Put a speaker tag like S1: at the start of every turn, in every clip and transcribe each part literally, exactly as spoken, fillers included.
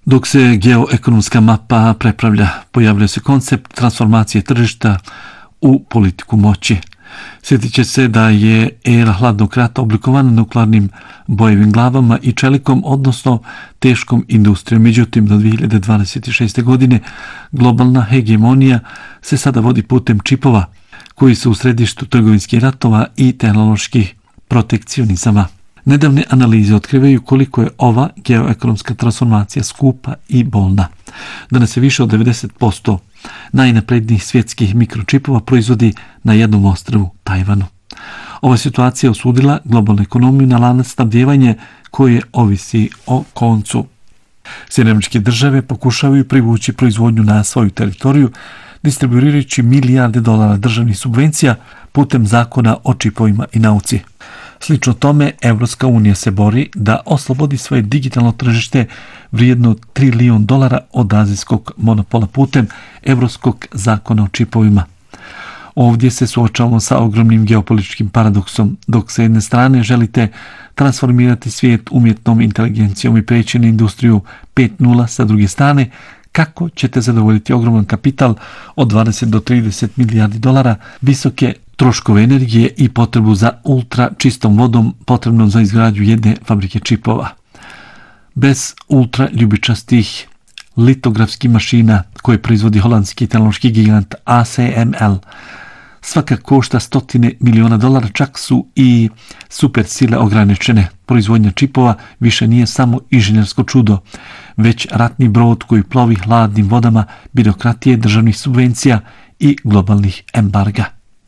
S1: Dok se geoekonomska mapa prepravlja, pojavlja se koncept transformacije tržišta u politiku moći. Sjetit će se da je era hladnog rata oblikovana nuklearnim bojevim glavama i čelikom, odnosno teškom industrijom. Međutim, do dvije hiljade dvadeset šeste. godine globalna hegemonija se sada vodi putem čipova, koji su u središtu trgovinskih ratova i tehnoloških protekcionizama. Nedavne analize otkrivaju koliko je ova geoekonomska transformacija skupa i bolna. Danas se više od devedeset posto najnaprednijih svjetskih mikročipova proizvodi na jednom ostrvu, Tajvanu. Ova situacija osudila globalnu ekonomiju na lanac snabdijevanja koje ovisi o koncu. Sjedinjene Američke Države pokušavaju privući proizvodnju na svoju teritoriju, distribuirajući milijarde dolara državnih subvencija putem zakona o čipovima i nauci. Slično tome, Evropska unija se bori da oslobodi svoje digitalno tržište vrijedno trilijon dolara od azijskog monopola putem Evropskog zakona o čipovima. Ovdje se suočavamo sa ogromnim geopolitičkim paradoksom. Dok sa jedne strane želite transformirati svijet umjetnom inteligencijom i preći na industriju pet nula, sa druge strane, kako ćete zadovoljiti ogroman kapital od dvadeset do trideset milijardi dolara, visoke troškove energije i potrebu za ultra čistom vodom potrebnom za izgradnju jedne fabrike čipova. Bez ultra ljubičastih litografskih mašina koje proizvodi holandski tehnološki gigant A S M L, svaka košta stotine miliona dolara, čak su i super sile ograničene. Proizvodnja čipova više nije samo inženjersko čudo, već ratni brod koji plovi hladnim vodama birokratije, državnih subvencija i globalnih embarga.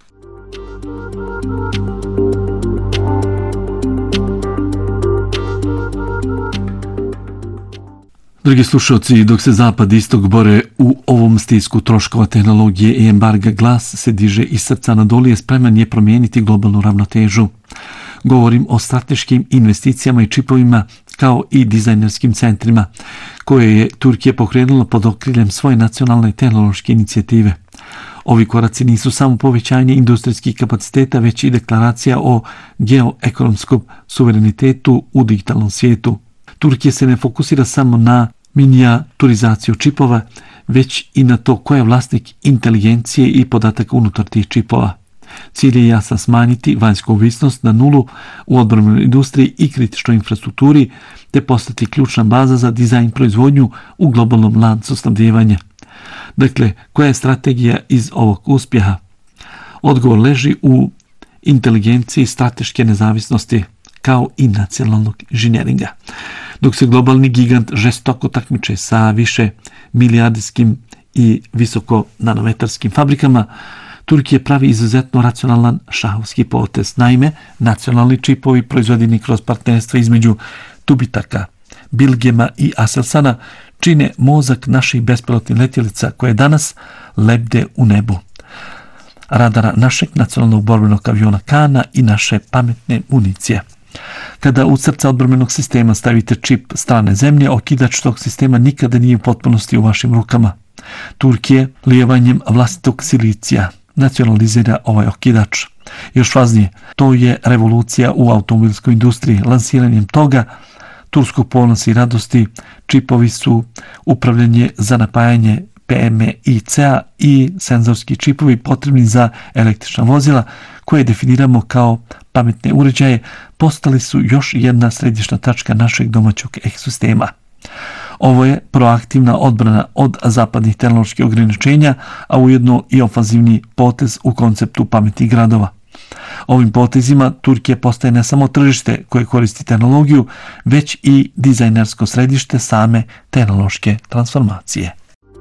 S1: Dragi slušalci, dok se Zapad i Istok bore u ovom stisku troškova tehnologije i embarga, glas se diže iz srca nadolije, spreman je promijeniti globalnu ravnotežu. Govorim o strateškim investicijama i čipovima kao i dizajnerskim centrima koje je Turkija pokrenula pod okriljem svoje nacionalne tehnološke inicijative. Ovi koraci nisu samo povećanje industrijskih kapaciteta, već i deklaracija o geoekonomskom suverenitetu u digitalnom svijetu. Turkija se ne fokusira samo na minijaturizaciju čipova, već i na to ko je vlasnik inteligencije i podataka unutar tih čipova. Cilj je jasan: smanjiti vanjsku ovisnost na nulu u odbrambenoj industriji i kritičnoj infrastrukturi, te postati ključna baza za dizajn proizvodnju u globalnom lancu snabdijevanja. Dakle, koja je strategija iz ovog uspjeha? Odgovor leži u inteligenciji strateške nezavisnosti, kao i nacionalnog inženjeringa. Dok se globalni gigant žestoko takmiče sa više milijardijskim i visoko nanometarskim fabrikama, Turkija pravi izuzetno racionalan šahovski potez. Naime, nacionalni čipovi proizvedeni kroz partnerstva između Tubitaka, Bilgema i Aselsana čine mozak naših bespilotnih letjelica koje danas lebde u nebu, radara našeg nacionalnog borbenog aviona Kana i naše pametne municije. Kada u srca odbrambenog sistema stavite čip strane zemlje, okidač tog sistema nikada nije u potpunosti u vašim rukama. Turkija lijevanjem vlastitog silicija nacionalizira ovaj okidač. Još važnije, to je revolucija u automobilskoj industriji. Lansiranjem toga turskog ponosa i radosti, čipovi su upravljanje za napajanje P M I C-a i senzorski čipovi potrebni za električna vozila koje definiramo kao pametne uređaje, postali su još jedna središnja tačka našeg domaćeg ekosistema. Ovo je proaktivna odbrana od zapadnih tehnoloških ograničenja, a ujedno i ofanzivni potez u konceptu pametnih gradova. Ovim potezima Turkija postaje ne samo tržište koje koristi tehnologiju, već i dizajnersko središte same tehnološke transformacije.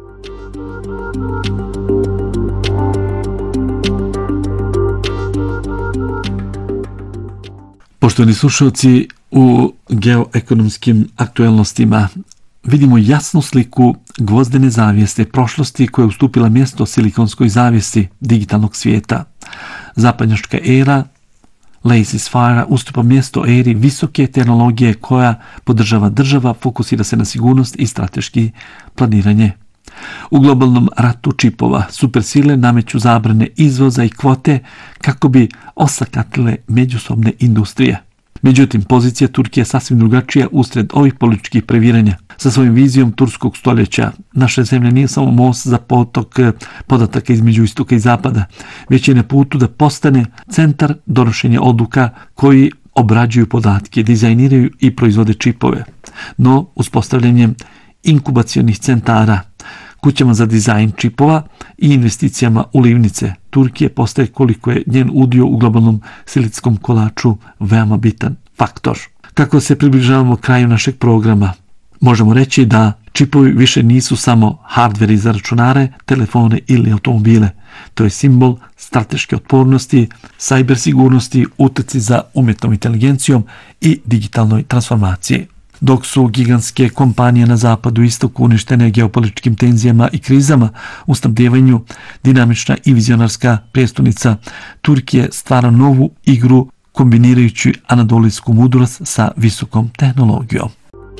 S1: Poštovani slušalci, u geoekonomskim aktuelnostima vidimo jasnu sliku gvozdene zavjese prošlosti koja je ustupila mjesto silikonskoj zavjesi digitalnog svijeta. Zapadnjačka era Lazy Spire ustupa mjesto eri visoke tehnologije koja podržava država, fokusira se na sigurnost i strateški planiranje. U globalnom ratu čipova supersile nameću zabrane izvoza i kvote kako bi osakatile međusobne industrije. Međutim, pozicija Turkije je sasvim drugačija usred ovih političkih previranja. Sa svojim vizijom turskog stoljeća, naša zemlja nije samo most za potok podataka između istoka i zapada, već je na putu da postane centar donošenja odluka koji obrađuju podatke, dizajniraju i proizvode čipove. No, uspostavljanjem inkubacionih centara, kućama za dizajn čipova i investicijama u livnice Turkije postaje koliko je njen udio u globalnom silitskom kolaču veoma bitan faktor. Kako se približavamo kraju našeg programa, možemo reći da čipovi više nisu samo hardveri za računare, telefone ili automobile. To je simbol strateške otpornosti, sajber sigurnosti, utjeci za umjetnom inteligencijom i digitalnoj transformaciji. Dok su gigantske kompanije na zapadu i istoku uništene geopolitičkim tenzijama i krizama u snabdevanju, dinamična i vizionarska prijestolnica Turkije stvara novu igru kombinirajući anadolijsku mudrost sa visokom tehnologijom.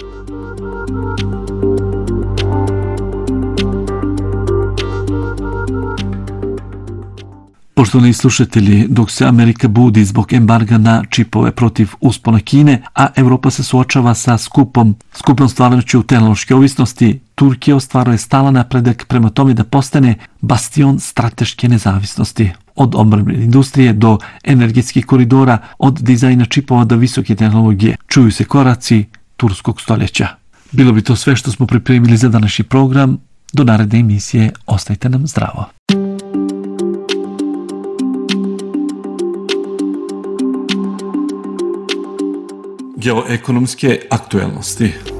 S1: Poštovani slušatelji, dok se Amerika budi zbog embarga na čipove protiv uspona Kine, a Evropa se suočava sa skupom, skupom stvarnošću tehnološke ovisnosti, Turkija ostvaruje stalan napredak prema tome da postane bastion strateške nezavisnosti. Od obrambene industrije do energetskih koridora, od dizajna čipova do visoke tehnologije, čuju se koraci turskog stoljeća. Bilo bi to sve što smo pripremili za današnji program. Do naredne emisije, ostajte nam zdravo. Geoekonomske aktuelnosti.